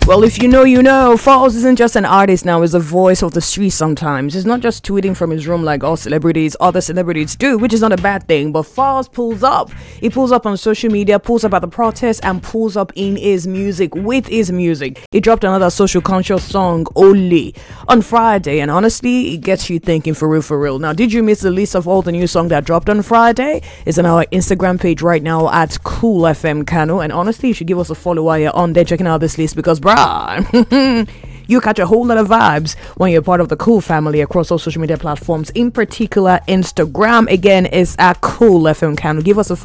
Well, if you know, you know. Falz isn't just an artist now, he's a voice of the street sometimes. He's not just tweeting from his room like all celebrities, other celebrities do, which is not a bad thing. But Falz pulls up. He pulls up on social media, pulls up at the protest, and pulls up in his music, with his music. He dropped another social conscious song, Only, on Friday. And honestly, it gets you thinking for real, for real. Now, did you miss the list of all the new songs that dropped on Friday? It's on our Instagram page right now at Cool FM Kano. And honestly, you should give us a follow while you're on there checking out this list because, bruh, you catch a whole lot of vibes when you're part of the Cool family across all social media platforms, in particular Instagram. Again, is at Cool FM Kano. Give us a